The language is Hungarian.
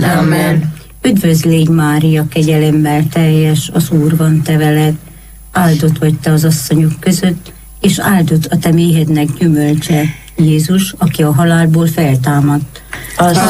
Amen. Üdvözl légy Mária, kegyelemmel teljes, az Úr van te veled, áldott vagy te az asszonyok között, és áldott a te méhednek gyümölcse, Jézus, aki a halálból feltámadt. Azt